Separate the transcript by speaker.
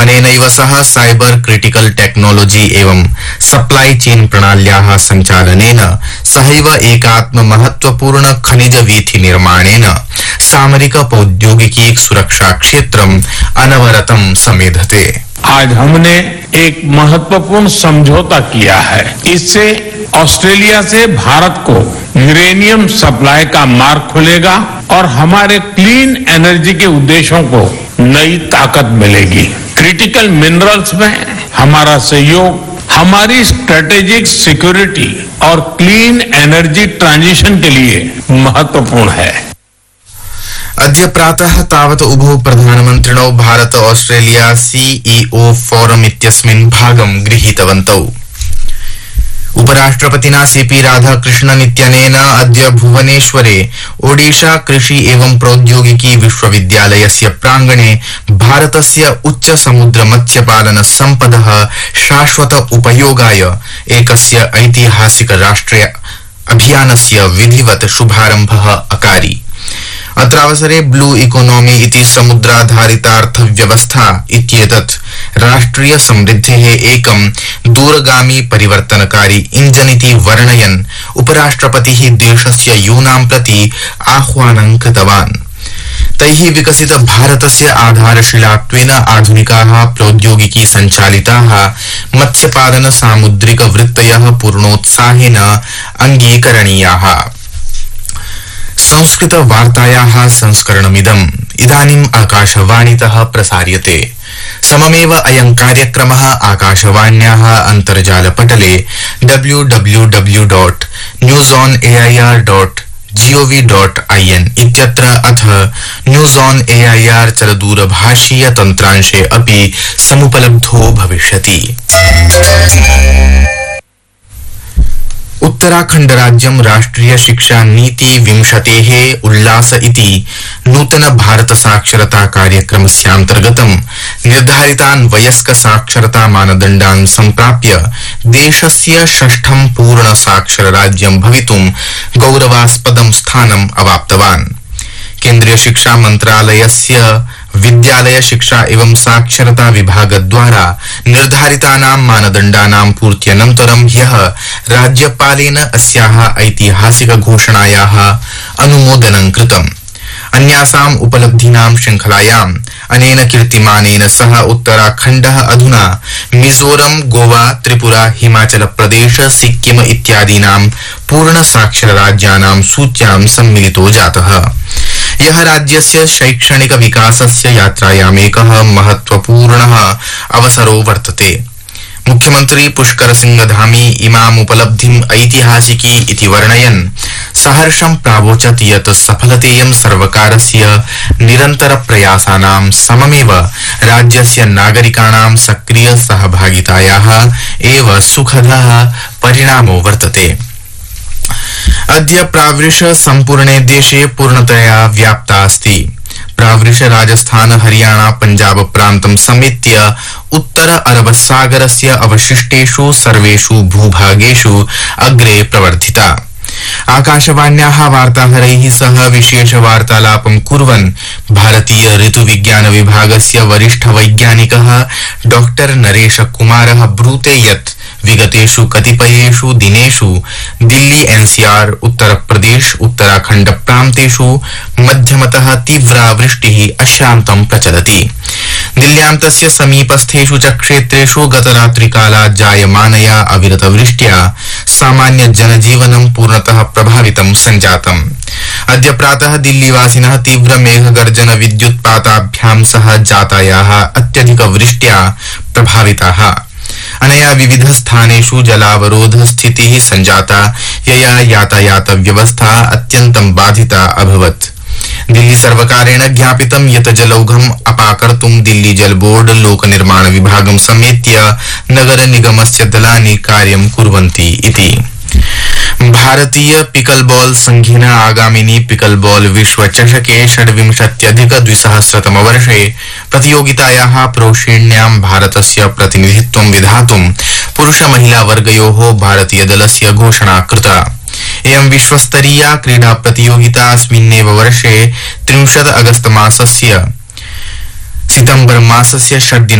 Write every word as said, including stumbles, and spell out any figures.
Speaker 1: अनेनैव सह cyber critical technology एवं सप्लाई चेन प्रणाल्याः सञ्चालनेन सहैव एकात्म महत्वपूर्ण खनिज वीथि निर्माणेन सामरिक प्रौद्योगिकी सुरक्षा क्षेत्रम अनवरतम समेधते।
Speaker 2: आज हमने एक महत्वपूर्ण समझौता किया है। इससे ऑस्ट्रेलिया से भारत को यूरेनियम सप्लाई का मार्ग खुलेगा और हमारे क्लीन एनर्जी के उद्देश्यों को नई ताकत मिलेगी। क्रिटिकल मिनरल्स में हमारा सहयोग हमारी स्ट्रेटेजिक सिक्योरिटी और क्लीन एनर्जी ट्रांजिशन के लिए महत्वपूर्ण है।
Speaker 1: अद्य प्रातः तावत् उभौ प्रधानमन्त्रिणौ भारत ऑस्ट्रेलिया सीईओ फोरम इत्यस्मिन् भागं गृहीतवन्तौ। उपराष्ट्रपतिना सीपी राधाकृष्णन् इत्यनेन अद्य भुवनेश्वरे ओडिशा कृषि एवं प्रौद्योगिकी विश्वविद्यालयस्य प्रांगणे भारतस्य उच्च समुद्र मत्स्यपालन सम्पदः शाश्वत उपयोगाय एकस्य ऐतिहासिक राष्ट्रिय अभियानस्य विधिवत् शुभारम्भः अकारि। अत्रावसरे ब्लू इकोनॉमी इति समुद्राधारितार्थव्यवस्था इत्येतत् राष्ट्रिय समृद्धेः एकं दूरगामी परिवर्तनकारी इंजनिति वर्णयन् उपराष्ट्रपतिः देशस्य यूनां प्रति आह्वानं कृतवान्। तैः विकसित भारतस्य आधारशिलात्वेन आधुनिकाः प्रौद्योगिकी सञ्चालिताः मत्स्यपालन सामुद्रिक वृत्तयः पूर्णोत्साहेन अङ्गीकरणीयाः। संस्कृत वार्तायाः संस्करणमिदम् इदानीम् आकाशवाणीतः प्रसार्यते। सममेव अयं कार्यक्रमः आकाशवाण्याः अन्तर्जालपटले W W W dot news on AIR dot gov dot IN इत्यत्र अथ न्यूज़ ऑन एआईआर चलदूरभाषीय तन्त्रांशे अपि समुपलब्धो भविष्यति। उत्तराखण्ड राज्यं राष्ट्रिय शिक्षा नीति विंशतेः उल्लास इति नूतन भारत साक्षरता कार्यक्रमस्यान्तर्गतं निर्धारितान् वयस्क साक्षरता मानदण्डान् सम्प्राप्य देशस्य षष्ठं पूर्ण साक्षर राज्यं भवितुं गौरवास्पदं स्थानम् अवाप्तवान्। केन्द्रीय शिक्षा मंत्रालयस्य विद्यालय शिक्षा एवं साक्षरता विभाग द्वारा निर्धारितानां मानदण्डानां पूर्त्यनन्तरं ह्यः राज्यपालेन अस्याः ऐतिहासिक घोषणायाः अनुमोदनं कृतम्। अन्यासाम् उपलब्धीनां श्रृंखलायाम् अनेन कीर्तिमानेन सह उत्तराखण्डः अधुना मिजोरम, गोवा, त्रिपुरा, हिमाचल प्रदेश, सिक्किम इत्यादीनां पूर्ण साक्षर राज्यानां सूच्यां सम्मिलितो जातः। यह राज्यस्य शैक्षणिक विकासस्य यात्रायामेकः महत्वपूर्णः अवसरो वर्तते। मुख्यमंत्री पुष्कर सिंह धामी इमाम् उपलब्धिम् ऐतिहासिकी इति वर्णयन् सहर्षं प्रावोचत् यत् सफलतेयं सर्वकारस्य निरन्तर प्रयासानां सममेव राज्यस्य नागरिकाणां सक्रिय सहभागितायाः एव सुखदः परिणामो वर्तते। अद्य प्रावृष सम्पूर्णे देशे पूर्णतया व्याप्ता अस्ति। प्रावृष राजस्थान, हरियाणा, पंजाब प्रान्तं समेत्य उत्तर अरब सागरस्य अवशिष्टेषु सर्वेषु भूभागेषु अग्रे प्रवर्धिता। आकाशवाण्याः वार्ताहरैः सह विशेष वार्तालापं कुर्वन् भारतीय ऋतुविज्ञान विभागस्य वरिष्ठ वैज्ञानिकः डॉक्टर नरेश कुमारः ब्रूते यत् विगतेषु कतिपयेषु दिनेषु दिल्ली, एनसीआर, उत्तर प्रदेश, उत्तराखण्ड प्रान्तेषु मध्यमतः तीव्रा वृष्टिः अशान्तं प्रचलति। दिल्ल्यां तस्य समीपस्थेषु च क्षेत्रेषु गतरात्रिकालात् जायमानया अविरतवृष्ट्या सामान्य जनजीवनं पूर्णतः प्रभावितं सञ्जातम्। अद्य प्रातः दिल्लीवासिनः तीव्र मेघगर्जन विद्युत्पाताभ्यां सह जातायाः अत्यधिक वृष्ट्या प्रभाविताः। अनया विविध स्थानेषु जलावरोध स्थितिः सञ्जाता, यया यातायात व्यवस्था अत्यन्तं बाधिता अभवत्। दिल्ली सर्वकारेण ज्ञापितं यत् जलौघम् अपाकर्तुं दिल्ली जल बोर्ड, लोक निर्माण विभागं समेत्य नगर निगमस्य दलानि कार्यं कुर्वन्ति इति। भारतीय पिकलबॉल संघेन आगामिनी पिकलबॉल विश्व चषके षड्विंशत्यधिक द्विसहस्रतम वर्षे प्रतियोगितायाः प्रोषेण्यां भारतस्य प्रतिनिधित्वं विधातुं पुरुष महिला वर्गयोः भारतीय दलस्य घोषणा कृता। एवं विश्वस्तरीया क्रीडा प्रतियोगिता अस्मिन्नेव वर्षे त्रिंशत् अगस्त मासस्य सितंबर मासस्य षड्